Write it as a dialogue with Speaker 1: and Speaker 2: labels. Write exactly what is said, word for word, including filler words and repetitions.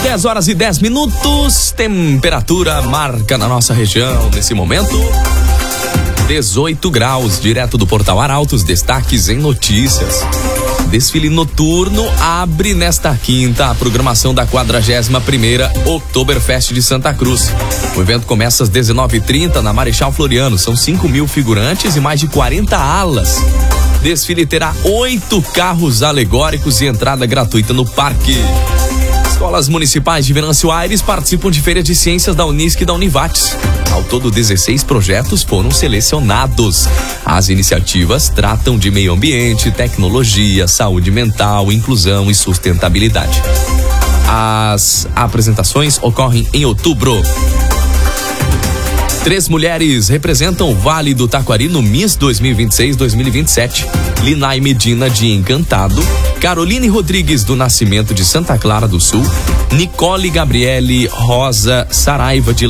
Speaker 1: dez horas e dez minutos, temperatura marca na nossa região nesse momento dezoito graus, direto do Portal Arautos, destaques em notícias. Desfile noturno abre nesta quinta a programação da quadragésima primeira Oktoberfest de Santa Cruz. O evento começa às dezenove e trinta na Marechal Floriano. São cinco mil figurantes e mais de quarenta alas. Desfile terá oito carros alegóricos e entrada gratuita no parque. Escolas municipais de Venâncio Aires participam de feiras de ciências da Unisc e da Univates. Ao todo, dezesseis projetos foram selecionados. As iniciativas tratam de meio ambiente, tecnologia, saúde mental, inclusão e sustentabilidade. As apresentações ocorrem em outubro. Três mulheres representam o Vale do Taquari no Miss dois mil e vinte e seis dois mil e vinte e sete. Linai Medina de Encantado, Caroline Rodrigues do Nascimento de Santa Clara do Sul, Nicole Gabriele Rosa Saraiva de